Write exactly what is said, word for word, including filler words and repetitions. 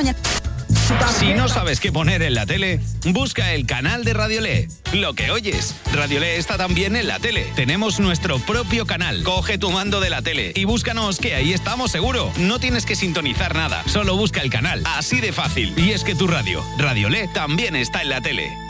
mañana. Si no sabes qué poner en la tele, busca el canal de Radiolé. Lo que oyes, Radiolé está también en la tele. Tenemos nuestro propio canal. Coge tu mando de la tele y búscanos, que ahí estamos seguro. No tienes que sintonizar nada, solo busca el canal. Así de fácil. Y es que tu radio, Radiolé, también está en la tele.